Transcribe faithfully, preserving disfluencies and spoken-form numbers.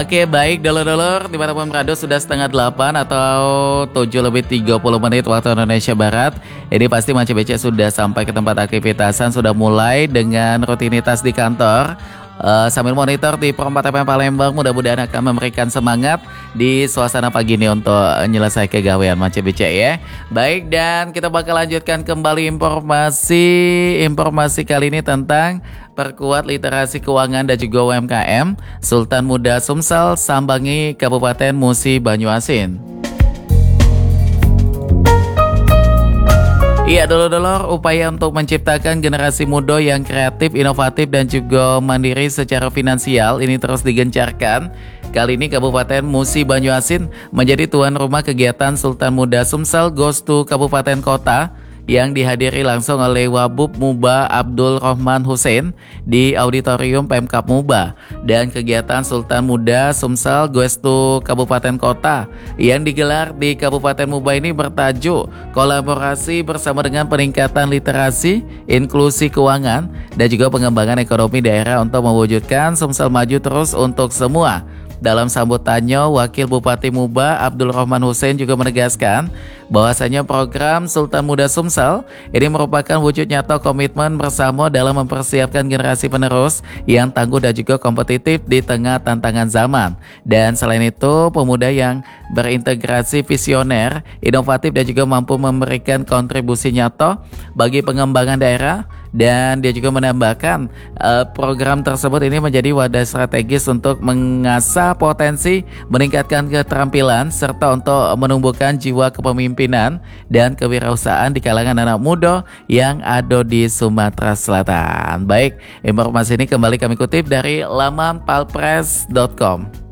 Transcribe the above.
Oke, baik dulur-dulur, dimanapun berada sudah setengah delapan atau tujuh lebih tiga puluh menit waktu Indonesia Barat. Ini pasti Manca B C sudah sampai ke tempat aktivitasan, sudah mulai dengan rutinitas di kantor. Uh, sambil monitor di Perempat F M Palembang, mudah-mudahan akan memberikan semangat di suasana pagi ini untuk menyelesaikan kegawean Manca B C ya. Baik, dan kita bakal lanjutkan kembali informasi informasi kali ini tentang perkuat literasi keuangan dan juga U M K M. Sultan Muda Sumsel sambangi Kabupaten Musi Banyuasin. Iya dulur-dulur, upaya untuk menciptakan generasi muda yang kreatif, inovatif dan juga mandiri secara finansial ini terus digencarkan. Kali ini Kabupaten Musi Banyuasin menjadi tuan rumah kegiatan Sultan Muda Sumsel Goes to Kabupaten Kota yang dihadiri langsung oleh Wabub Muba Abdul Rahman Hussein di Auditorium Pemkab Muba. Dan kegiatan Sultan Muda Sumsel Goes to Kabupaten Kota yang digelar di Kabupaten Muba ini bertajuk kolaborasi bersama dengan peningkatan literasi, inklusi keuangan dan juga pengembangan ekonomi daerah untuk mewujudkan Sumsel maju terus untuk semua. Dalam sambutannya, Wakil Bupati Muba Abdul Rahman Hussein juga menegaskan bahwasanya program Sultan Muda Sumsel ini merupakan wujud nyata komitmen bersama dalam mempersiapkan generasi penerus yang tangguh dan juga kompetitif di tengah tantangan zaman. Dan selain itu, pemuda yang berintegrasi visioner, inovatif dan juga mampu memberikan kontribusi nyata bagi pengembangan daerah. Dan dia juga menambahkan uh, program tersebut ini menjadi wadah strategis untuk mengasah potensi, meningkatkan keterampilan, serta untuk menumbuhkan jiwa kepemimpinan dan kewirausahaan di kalangan anak muda yang ada di Sumatera Selatan. Baik, informasi ini kembali kami kutip dari laman palpres dot com.